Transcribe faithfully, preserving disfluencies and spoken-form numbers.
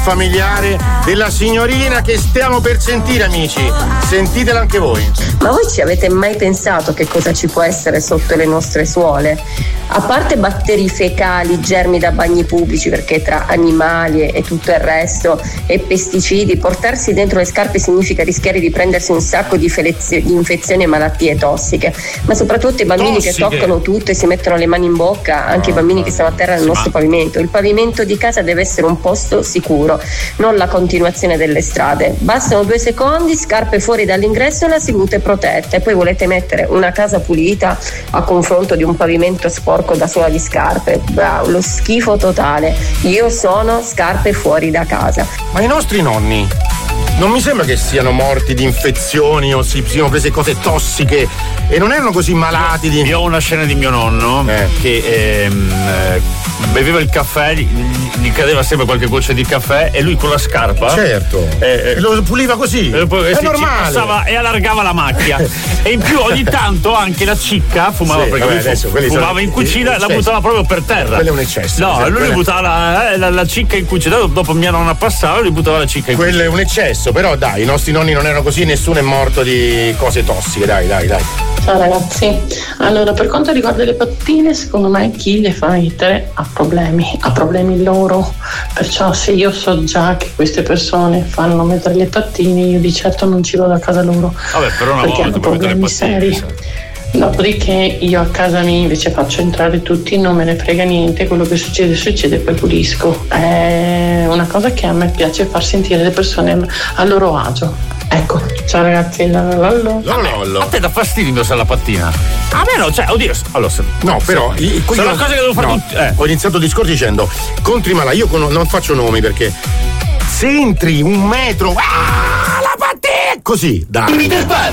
familiare della signorina che stiamo per sentire, amici. Sentitela anche voi. Ma voi ci avete mai pensato che cosa ci può essere sotto le nostre suole? A parte batteri fecali, germi da bagni pubblici, perché tra animali e tutto il resto, e pesticidi, portarsi dentro le scarpe significa rischiare di prendersi un sacco di, felezio- di infezioni e malattie tossiche, ma soprattutto i bambini tossiche. Che toccano tutto e si mettono le mani in bocca, anche i bambini che stanno a terra nel nostro pavimento. Il pavimento di casa deve essere un posto sicuro, non la continuazione delle strade. Bastano due secondi, scarpe fuori dall'ingresso e la salute protetta, e poi volete mettere una casa pulita a confronto di un pavimento sporco da sola di scarpe. Bravo, lo schifo totale. Io sono scarpe fuori da casa. Ma i nostri nonni non mi sembra che siano morti di infezioni o si siano prese cose tossiche e non erano così malati di... Io ho una scena di mio nonno eh. che ehm, eh, beveva il caffè, gli, gli cadeva sempre qualche goccia di caffè e lui con la scarpa certo eh, eh, lo puliva così, eh, è si, normale, passava e allargava la macchia. E in più ogni tanto anche la cicca fumava, sì, perché vabbè, adesso, fumava sono, in cucina e la buttava proprio per terra. Quello è un eccesso. No, lui quella... buttava la, la, la cicca in cucina, dopo mia nonna passava e lui buttava la cicca in quello cucina. Quello è un eccesso, però dai, i nostri nonni non erano così, nessuno è morto di cose tossiche, dai, dai, dai. Ciao ragazzi, allora per quanto riguarda le pattine, secondo me chi le fa mettere ha problemi, ha problemi loro, perciò se io so già che queste persone fanno mettere le pattine, io di certo non ci vado a casa loro. Vabbè, però una perché hanno problemi seri. Dopodiché io a casa mia invece faccio entrare tutti, non me ne frega niente, quello che succede succede, poi pulisco. È una cosa che a me piace, far sentire le persone a loro agio. Ecco, ciao ragazzi, lollo. A te dà fastidio indossare la pattina? A me no, cioè, oddio, allora se... No, però sì. Sono le cose che devo fare no, tutti. Eh. Ho iniziato il discorso dicendo contro i malati, io con, non faccio nomi perché se entri un metro, ah, la pattina, così, dai.